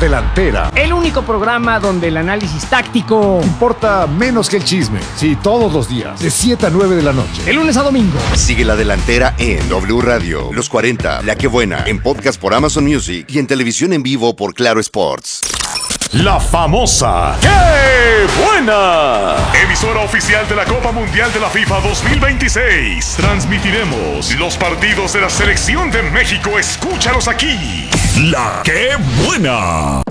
Delantera. El único programa donde el análisis táctico importa menos que el chisme. Sí, todos los días, de 7 a 9 de la noche. De lunes a domingo. Sigue La Delantera en W Radio, Los 40, La Que Buena, en podcast por Amazon Music y en televisión en vivo por Claro Sports. La famosa ¡Qué buena! Emisora oficial de la Copa Mundial de la FIFA 2026. Transmitiremos los partidos de la Selección de México. Escúchalos aquí. La ¡Qué buena!